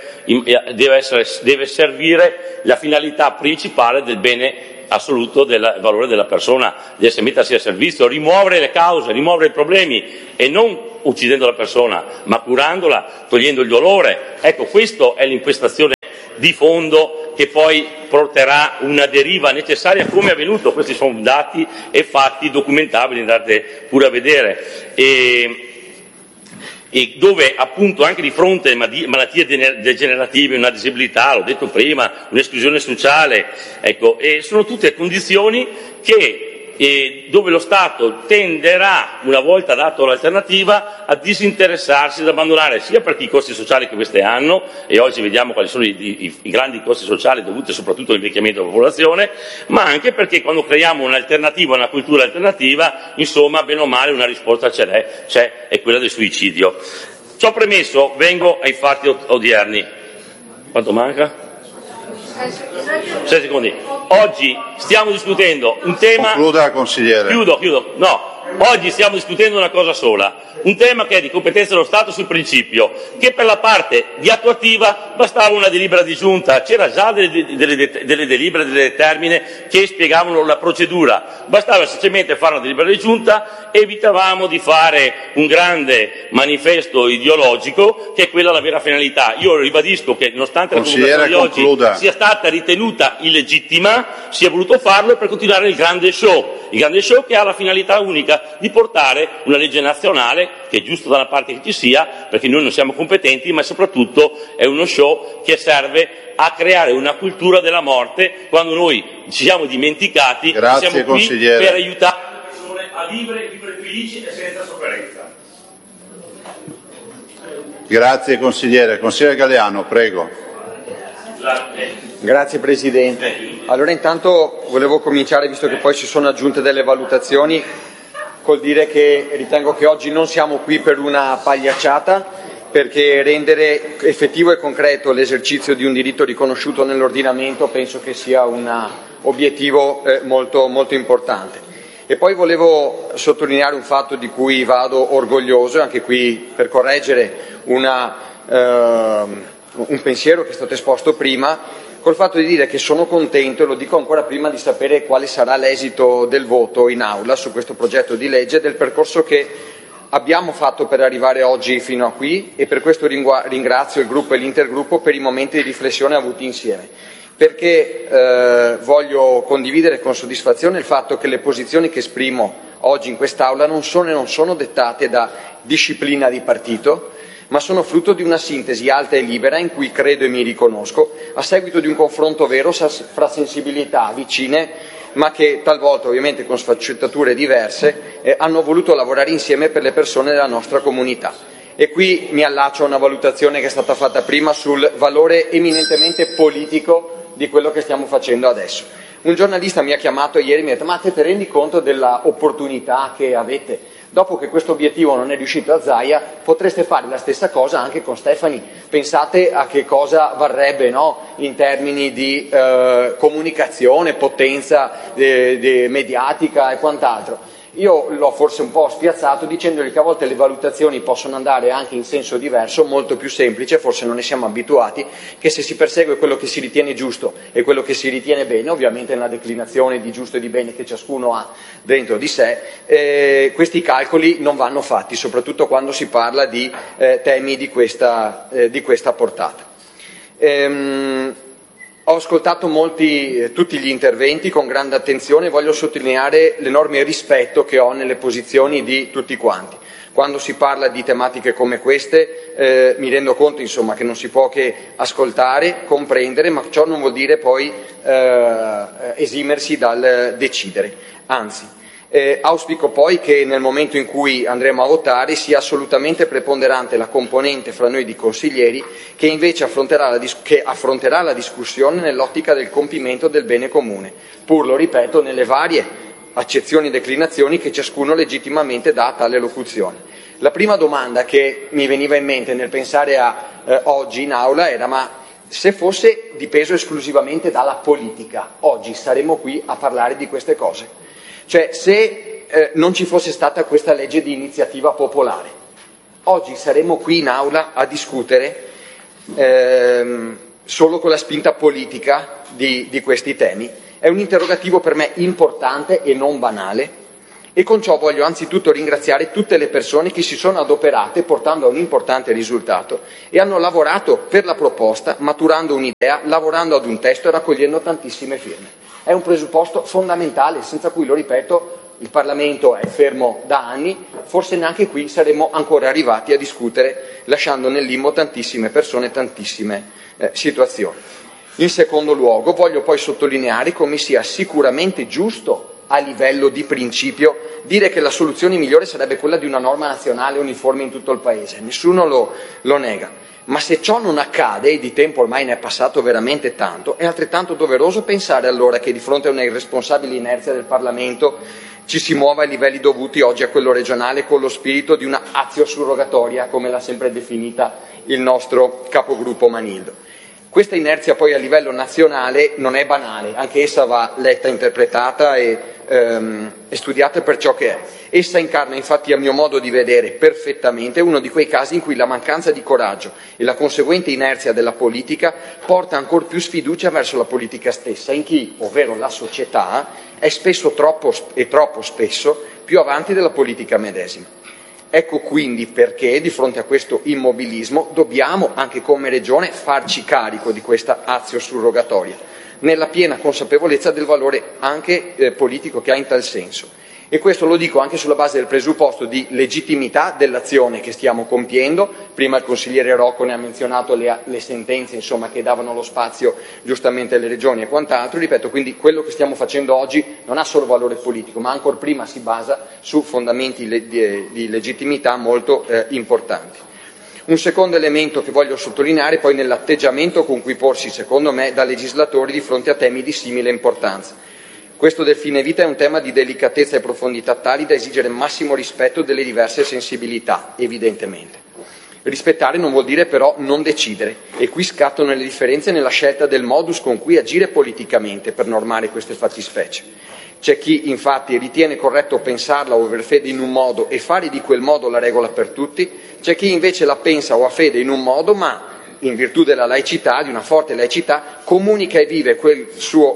Speaker 6: servire la finalità principale del bene assoluto del valore della persona, di essere mettersi a servizio, rimuovere le cause, rimuovere i problemi, e non uccidendo la persona, ma curandola, togliendo il dolore. Ecco, questa è l'impostazione di fondo che poi porterà una deriva necessaria, come è avvenuto. Questi sono dati e fatti documentabili, andate pure a vedere. E dove appunto anche di fronte a malattie degenerative, una disabilità, l'ho detto prima, un'esclusione sociale, ecco, e sono tutte condizioni dove lo Stato tenderà, una volta dato l'alternativa, a disinteressarsi, ad abbandonare, sia per i costi sociali che queste hanno, e oggi vediamo quali sono i grandi costi sociali dovuti soprattutto all'invecchiamento della popolazione, ma anche perché quando creiamo un'alternativa, una cultura alternativa, insomma, bene o male una risposta c'è, è quella del suicidio. Ciò premesso, vengo ai fatti odierni. Quanto manca? 6 secondi. Oggi stiamo discutendo un tema...
Speaker 2: Concluda, consigliere.
Speaker 6: Chiudo. No. Oggi stiamo discutendo una cosa sola, un tema che è di competenza dello Stato sul principio che per la parte di attuativa bastava una delibera di giunta, c'era già delle delibere, delle determine che spiegavano la procedura, bastava semplicemente fare una delibera di giunta, evitavamo di fare un grande manifesto ideologico che è quella la vera finalità. Io ribadisco che nonostante la convocazione di oggi sia stata ritenuta illegittima, si è voluto farlo per continuare il grande show che ha la finalità unica di portare una legge nazionale, che è giusto da una parte che ci sia, perché noi non siamo competenti, ma soprattutto è uno show che serve a creare una cultura della morte, quando noi ci siamo dimenticati che siamo qui per aiutare le persone a vivere felici e senza sofferenza.
Speaker 2: Grazie consigliere. Consigliere Galeano, prego.
Speaker 7: Grazie Presidente. Allora intanto volevo cominciare, visto che poi si sono aggiunte delle valutazioni, col dire che ritengo che oggi non siamo qui per una pagliacciata, perché rendere effettivo e concreto l'esercizio di un diritto riconosciuto nell'ordinamento penso che sia un obiettivo molto, molto importante. E poi volevo sottolineare un fatto di cui vado orgoglioso, anche qui per correggere un pensiero che è stato esposto prima, col fatto di dire che sono contento, e lo dico ancora prima di sapere quale sarà l'esito del voto in aula su questo progetto di legge, del percorso che abbiamo fatto per arrivare oggi fino a qui, e per questo ringrazio il gruppo e l'intergruppo per i momenti di riflessione avuti insieme, perché voglio condividere con soddisfazione il fatto che le posizioni che esprimo oggi in quest'Aula non sono dettate da disciplina di partito, ma sono frutto di una sintesi alta e libera in cui credo e mi riconosco, a seguito di un confronto vero fra sensibilità vicine, ma che talvolta, ovviamente con sfaccettature diverse, hanno voluto lavorare insieme per le persone della nostra comunità. E qui mi allaccio a una valutazione che è stata fatta prima sul valore eminentemente politico di quello che stiamo facendo adesso. Un giornalista mi ha chiamato ieri e mi ha detto: ma te rendi conto della opportunità che avete? Dopo che questo obiettivo non è riuscito a Zaia, potreste fare la stessa cosa anche con Stefani. Pensate a che cosa varrebbe, no? In termini di comunicazione, potenza mediatica e quant'altro. Io l'ho forse un po' spiazzato dicendogli che a volte le valutazioni possono andare anche in senso diverso, molto più semplice, forse non ne siamo abituati, che se si persegue quello che si ritiene giusto e quello che si ritiene bene, ovviamente nella declinazione di giusto e di bene che ciascuno ha dentro di sé, questi calcoli non vanno fatti, soprattutto quando si parla di temi di questa portata. Ho ascoltato tutti gli interventi con grande attenzione e voglio sottolineare l'enorme rispetto che ho nelle posizioni di tutti quanti. Quando si parla di tematiche come queste mi rendo conto insomma che non si può che ascoltare, comprendere, ma ciò non vuol dire poi esimersi dal decidere, anzi. Auspico poi che nel momento in cui andremo a votare sia assolutamente preponderante la componente fra noi di consiglieri che invece affronterà la discussione nell'ottica del compimento del bene comune, pur, lo ripeto, nelle varie accezioni e declinazioni che ciascuno legittimamente dà a tale locuzione. La prima domanda che mi veniva in mente nel pensare a oggi in aula era: ma se fosse dipeso esclusivamente dalla politica, oggi saremmo qui a parlare di queste cose? Cioè, se non ci fosse stata questa legge di iniziativa popolare, oggi saremmo qui in aula a discutere solo con la spinta politica di questi temi? È un interrogativo per me importante e non banale, e con ciò voglio anzitutto ringraziare tutte le persone che si sono adoperate portando a un importante risultato e hanno lavorato per la proposta, maturando un'idea, lavorando ad un testo e raccogliendo tantissime firme. È un presupposto fondamentale, senza cui, lo ripeto, il Parlamento è fermo da anni, forse neanche qui saremmo ancora arrivati a discutere, lasciando nel limbo tantissime persone, tantissime situazioni. In secondo luogo voglio poi sottolineare come sia sicuramente giusto a livello di principio dire che la soluzione migliore sarebbe quella di una norma nazionale uniforme in tutto il Paese, nessuno lo nega, ma se ciò non accade, e di tempo ormai ne è passato veramente tanto, è altrettanto doveroso pensare allora che di fronte a una irresponsabile inerzia del Parlamento ci si muova ai livelli dovuti oggi a quello regionale con lo spirito di una azio surrogatoria, come l'ha sempre definita il nostro capogruppo Manildo. Questa inerzia poi a livello nazionale non è banale, anche essa va letta, interpretata e studiata per ciò che è. Essa incarna infatti, a mio modo di vedere, perfettamente uno di quei casi in cui la mancanza di coraggio e la conseguente inerzia della politica porta ancor più sfiducia verso la politica stessa, in chi, ovvero la società, è spesso troppo spesso più avanti della politica medesima. Ecco quindi perché, di fronte a questo immobilismo, dobbiamo, anche come Regione, farci carico di questa azio surrogatoria, nella piena consapevolezza del valore anche politico che ha in tal senso. E questo lo dico anche sulla base del presupposto di legittimità dell'azione che stiamo compiendo. Prima il consigliere Rocco ne ha menzionato le sentenze, insomma, che davano lo spazio giustamente alle regioni e quant'altro. Ripeto, quindi quello che stiamo facendo oggi non ha solo valore politico, ma ancor prima si basa su fondamenti di legittimità molto importanti. Un secondo elemento che voglio sottolineare poi nell'atteggiamento con cui porsi, secondo me, da legislatori di fronte a temi di simile importanza. Questo del fine vita è un tema di delicatezza e profondità tali da esigere massimo rispetto delle diverse sensibilità, evidentemente. Rispettare non vuol dire però non decidere, e qui scattano le differenze nella scelta del modus con cui agire politicamente per normare queste fattispecie. C'è chi infatti ritiene corretto pensarla o aver fede in un modo e fare di quel modo la regola per tutti, c'è chi invece la pensa o ha fede in un modo, ma in virtù della laicità, di una forte laicità, comunica e vive quel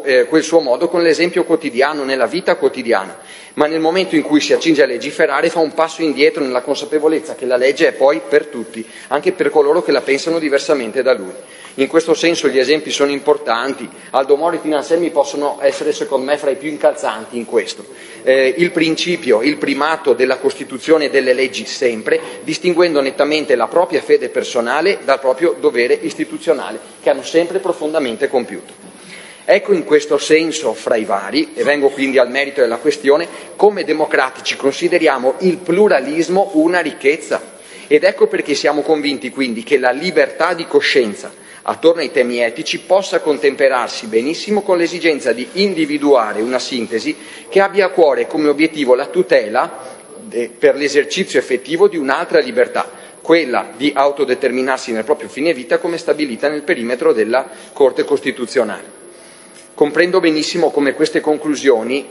Speaker 7: suo modo con l'esempio quotidiano, nella vita quotidiana, ma nel momento in cui si accinge a legiferare fa un passo indietro nella consapevolezza che la legge è poi per tutti, anche per coloro che la pensano diversamente da lui. In questo senso gli esempi sono importanti. Aldo Moro e Tina Anselmi possono essere, secondo me, fra i più incalzanti in questo. Il principio, il primato della Costituzione e delle leggi sempre, distinguendo nettamente la propria fede personale dal proprio dovere istituzionale, che hanno sempre profondamente compiuto. Ecco in questo senso, fra i vari, e vengo quindi al merito della questione, come democratici consideriamo il pluralismo una ricchezza. Ed ecco perché siamo convinti quindi che la libertà di coscienza attorno ai temi etici possa contemperarsi benissimo con l'esigenza di individuare una sintesi che abbia a cuore come obiettivo la tutela per l'esercizio effettivo di un'altra libertà, quella di autodeterminarsi nel proprio fine vita come stabilita nel perimetro della Corte Costituzionale. Comprendo benissimo come a queste conclusioni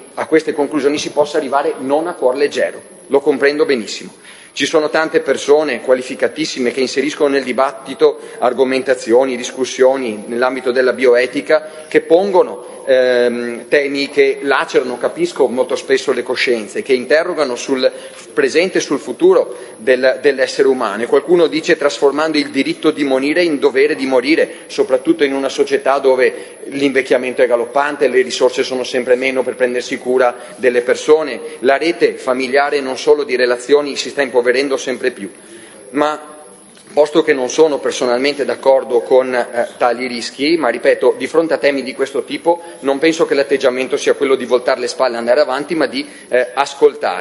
Speaker 7: si possa arrivare non a cuor leggero, lo comprendo benissimo. Ci sono tante persone qualificatissime che inseriscono nel dibattito argomentazioni, discussioni nell'ambito della bioetica che pongono temi che lacerano, capisco, molto spesso le coscienze, che interrogano sul presente e sul futuro dell'essere umano. E qualcuno dice trasformando il diritto di morire in dovere di morire, soprattutto in una società dove l'invecchiamento è galoppante, le risorse sono sempre meno per prendersi cura delle persone, la rete familiare non solo di relazioni si sta impoverendo sempre più. Ma posto che non sono personalmente d'accordo con tali rischi, ma ripeto, di fronte a temi di questo tipo non penso che l'atteggiamento sia quello di voltare le spalle e andare avanti, ma di ascoltare.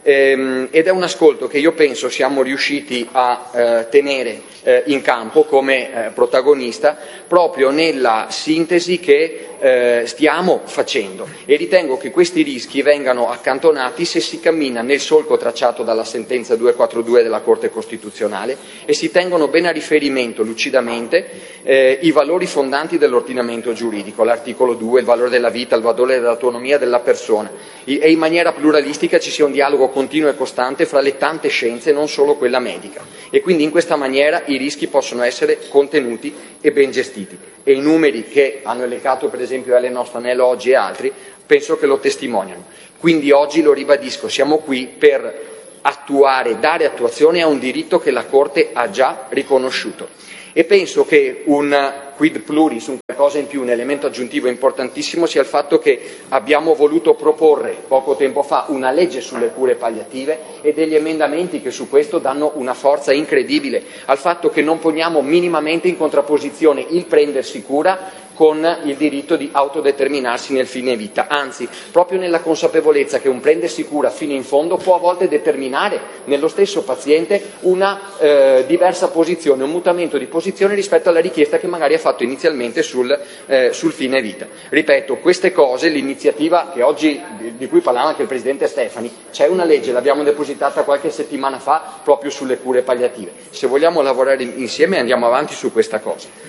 Speaker 7: ed è un ascolto che io penso siamo riusciti a tenere in campo come protagonista proprio nella sintesi che stiamo facendo, e ritengo che questi rischi vengano accantonati se si cammina nel solco tracciato dalla sentenza 242 della Corte Costituzionale e si tengono bene a riferimento lucidamente i valori fondanti dell'ordinamento giuridico, l'articolo 2, il valore della vita, il valore dell'autonomia della persona, e in maniera pluralistica ci sia un dialogo continuo e costante fra le tante scienze, non solo quella medica, e quindi in questa maniera i rischi possono essere contenuti e ben gestiti, e i numeri che hanno elencato per esempio Elena Ostanello oggi e altri penso che lo testimoniano. Quindi oggi, lo ribadisco, siamo qui per dare attuazione a un diritto che la Corte ha già riconosciuto, e penso che un quid pluris, un qualcosa in più, un elemento aggiuntivo importantissimo sia il fatto che abbiamo voluto proporre poco tempo fa una legge sulle cure palliative e degli emendamenti che su questo danno una forza incredibile al fatto che non poniamo minimamente in contrapposizione il prendersi cura con il diritto di autodeterminarsi nel fine vita, anzi, proprio nella consapevolezza che un prendersi cura fino in fondo può a volte determinare nello stesso paziente una diversa posizione, un mutamento di posizione rispetto alla richiesta che magari ha fatto inizialmente sul fine vita. Ripeto, queste cose, l'iniziativa che oggi, di cui parlava anche il Presidente Stefani, c'è una legge, l'abbiamo depositata qualche settimana fa proprio sulle cure palliative. Se vogliamo lavorare insieme andiamo avanti su questa cosa.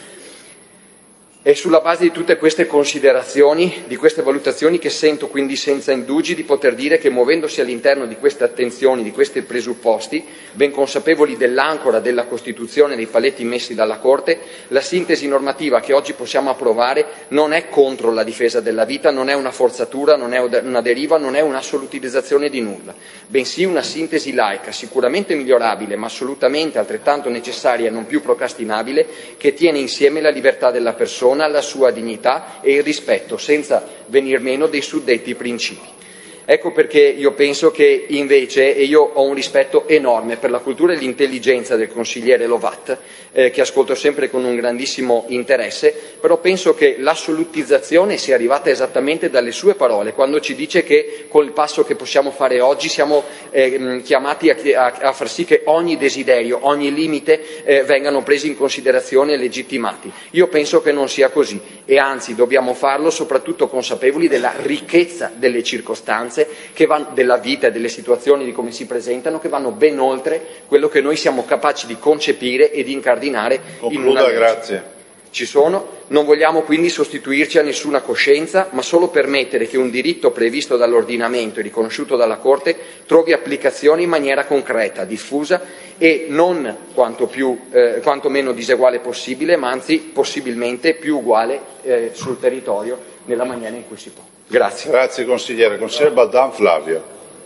Speaker 7: È sulla base di tutte queste considerazioni, di queste valutazioni, che sento quindi senza indugi di poter dire che, muovendosi all'interno di queste attenzioni, di questi presupposti, ben consapevoli dell'ancora della Costituzione, dei paletti messi dalla Corte, la sintesi normativa che oggi possiamo approvare non è contro la difesa della vita, non è una forzatura, non è una deriva, non è un'assolutilizzazione di nulla, bensì una sintesi laica, sicuramente migliorabile, ma assolutamente altrettanto necessaria e non più procrastinabile, che tiene insieme la libertà della persona, la sua dignità e il rispetto, senza venir meno, dei suddetti principi. Ecco perché io penso che invece, e io ho un rispetto enorme per la cultura e l'intelligenza del consigliere Lovat, che ascolto sempre con un grandissimo interesse, però penso che l'assolutizzazione sia arrivata esattamente dalle sue parole, quando ci dice che col passo che possiamo fare oggi siamo chiamati a far sì che ogni desiderio, ogni limite vengano presi in considerazione e legittimati. Io penso che non sia così, e anzi dobbiamo farlo soprattutto consapevoli della ricchezza delle circostanze della vita e delle situazioni, di come si presentano, che vanno ben oltre quello che noi siamo capaci di concepire e di incardinare.
Speaker 2: Concluda,
Speaker 7: in una legge.
Speaker 2: Grazie.
Speaker 7: Ci sono, non vogliamo quindi sostituirci a nessuna coscienza, ma solo permettere che un diritto previsto dall'ordinamento e riconosciuto dalla Corte trovi applicazione in maniera concreta, diffusa e non quanto meno diseguale possibile, ma anzi possibilmente più uguale sul territorio nella maniera in cui si può. Grazie.
Speaker 2: Grazie consigliere. Consigliere Baldan Flavio.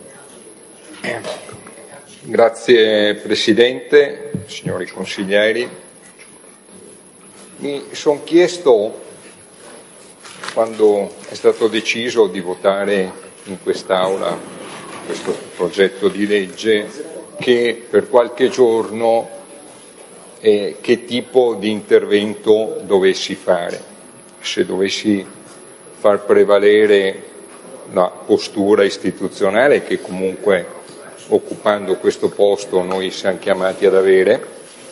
Speaker 8: Grazie Presidente, signori consiglieri. Mi sono chiesto, quando è stato deciso di votare in quest'Aula questo progetto di legge, che per qualche giorno che tipo di intervento dovessi fare, se dovessi far prevalere la postura istituzionale che comunque, occupando questo posto, noi siamo chiamati ad avere,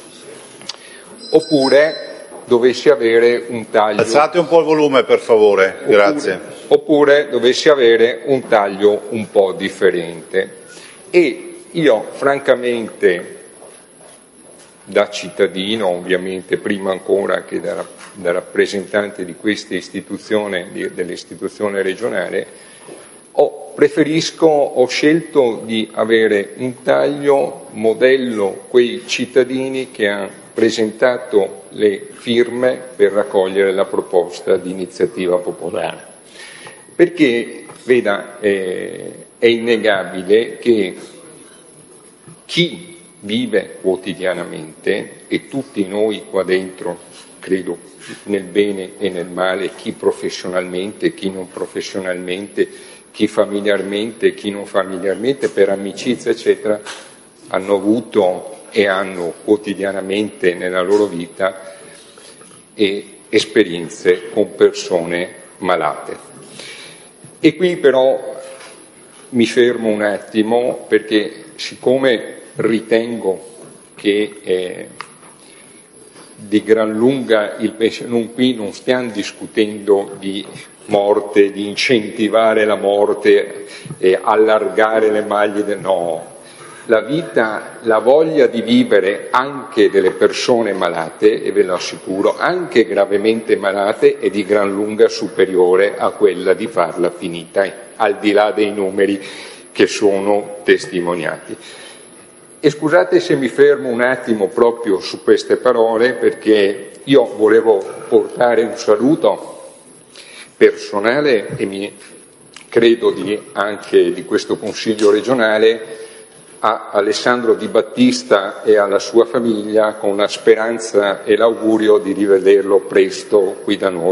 Speaker 8: oppure dovessi avere un taglio.
Speaker 2: Alzate un po' il volume per favore, grazie.
Speaker 8: Oppure dovessi avere un taglio un po' differente. E io francamente, da cittadino ovviamente, prima ancora che da rappresentante di questa istituzione, dell'istituzione regionale, ho scelto di avere un taglio modello quei cittadini che hanno presentato le firme per raccogliere la proposta di iniziativa popolare. Perché, veda, è innegabile che chi vive quotidianamente, e tutti noi qua dentro, credo, nel bene e nel male, chi professionalmente, chi non professionalmente, chi familiarmente, chi non familiarmente, per amicizia eccetera, hanno avuto e hanno quotidianamente nella loro vita esperienze con persone malate. E qui però mi fermo un attimo perché siccome ritengo che di gran lunga qui non stiamo discutendo di morte, di incentivare la morte e allargare le maglie no. La vita, la voglia di vivere anche delle persone malate, e ve lo assicuro, anche gravemente malate, è di gran lunga superiore a quella di farla finita, al di là dei numeri che sono testimoniati. E scusate se mi fermo un attimo proprio su queste parole, perché io volevo portare un saluto personale e credo anche di questo Consiglio regionale a Alessandro Di Battista e alla sua famiglia, con la speranza e l'augurio di rivederlo presto qui da noi.